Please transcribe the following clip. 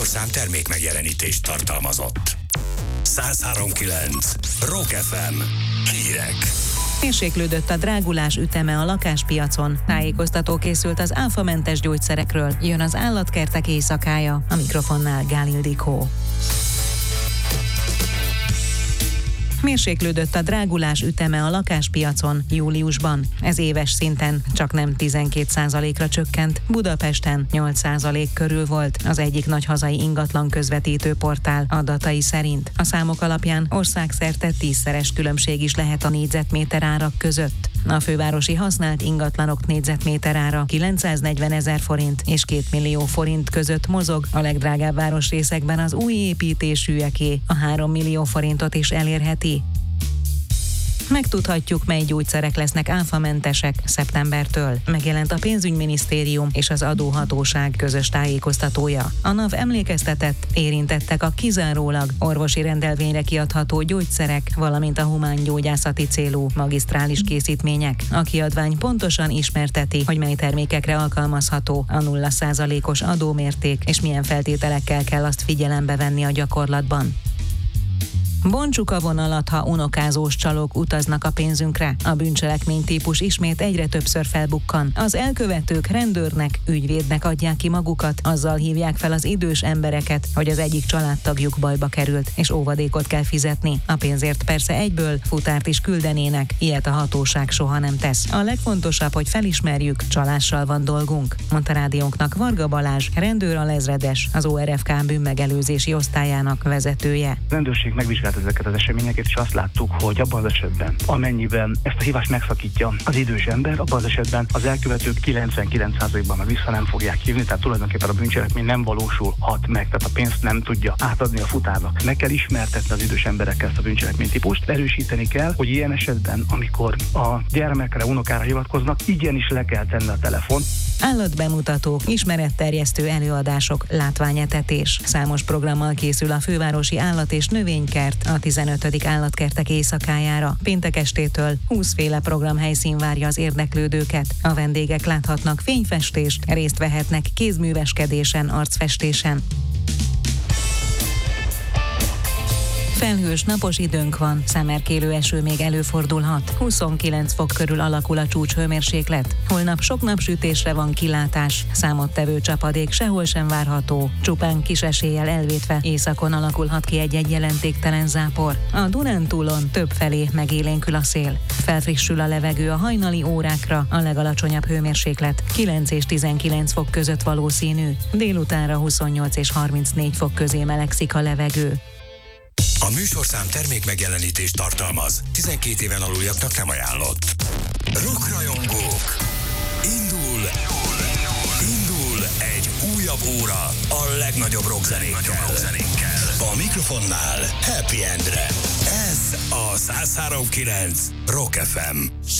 műsorszám termék megjelenítést tartalmazott. 103.9 Rock FM. Hírek. Mérséklődött a drágulás üteme a lakáspiacon. Tájékoztató készült az áfamentes gyógyszerekről. Jön az állatkertek éjszakája. A mikrofonnál Gál Ildikó. Mérséklődött a drágulás üteme a lakáspiacon júliusban. Ez éves szinten csak nem 12%-ra csökkent, Budapesten 8% körül volt az egyik nagy hazai ingatlan közvetítő portál adatai szerint. A számok alapján országszerte 10-szeres különbség is lehet a négyzetméter árak között. A fővárosi használt ingatlanok négyzetméter ára 940 000 forint és 2 millió forint között mozog, a legdrágább városrészekben az új építésűeké a 3 millió forintot is elérheti. Megtudhatjuk, mely gyógyszerek lesznek áfamentesek szeptembertől. Megjelent a pénzügyminisztérium és az adóhatóság közös tájékoztatója. A NAV emlékeztetett, érintettek a kizárólag orvosi rendelvényre kiadható gyógyszerek, valamint a humángyógyászati célú magisztrális készítmények. A kiadvány pontosan ismerteti, hogy mely termékekre alkalmazható a 0%-os adómérték, és milyen feltételekkel kell azt figyelembe venni a gyakorlatban. Bontsuk a vonalat, ha unokázós csalók utaznak a pénzünkre. A bűncselekmény típus ismét egyre többször felbukkan. Az elkövetők rendőrnek, ügyvédnek adják ki magukat, azzal hívják fel az idős embereket, hogy az egyik családtagjuk bajba került, és óvadékot kell fizetni. A pénzért persze egyből futárt is küldenének, ilyet a hatóság soha nem tesz. A legfontosabb, hogy felismerjük, csalással van dolgunk, mondta rádiónknak Varga Balázs, rendőr alezredes, az ORFK bűnmegelőzési osztályának vezetője. A rendőrség megvizsgált ezeket az eseményeket, és azt láttuk, hogy abban az esetben, amennyiben ezt a hívást megszakítja az idős ember, abban az esetben az elkövetők 99%-ban már vissza nem fogják hívni, tehát tulajdonképpen a bűncselekmény nem valósulhat meg, tehát a pénzt nem tudja átadni a futárnak. Meg kell ismertetni az idős emberekkel ezt a bűncselekmény típust, erősíteni kell, hogy ilyen esetben, amikor a gyermekre, unokára hivatkoznak, igenis le kell tenni a telefon. Állatbemutatók, ismeretterjesztő előadások, látványetetés. Számos programmal készül a fővárosi állat- és növénykert a 15. állatkertek éjszakájára. Péntek estétől 20 féle programhelyszín várja az érdeklődőket. A vendégek láthatnak fényfestést, részt vehetnek kézműveskedésen, arcfestésen. Felhős, napos időnk van, szemerkélő eső még előfordulhat. 29 fok körül alakul a csúcshőmérséklet. Holnap sok napsütésre van kilátás, számottevő csapadék sehol sem várható. Csupán kis eséllyel elvétve északon alakulhat ki egy-egy jelentéktelen zápor. A Dunántúlon többfelé megélénkül a szél. Felfrissül a levegő a hajnali órákra, a legalacsonyabb hőmérséklet 9 és 19 fok között valószínű. Délutánra 28 és 34 fok közé melegszik a levegő. A műsorszám termék megjelenítést tartalmaz. 12 éven aluljaknak nem ajánlott. Rockrajongók! Indul egy újabb óra a legnagyobb rockzenékkel. A mikrofonnál Happy Endre. Ez a 103.9 Rock FM.